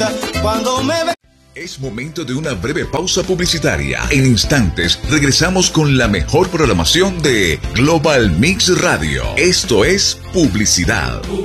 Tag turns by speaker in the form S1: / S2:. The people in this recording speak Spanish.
S1: bonita cuando me ve.
S2: Es momento de una breve pausa publicitaria. En instantes regresamos con la mejor programación de Global Mix Radio. Esto es publicidad.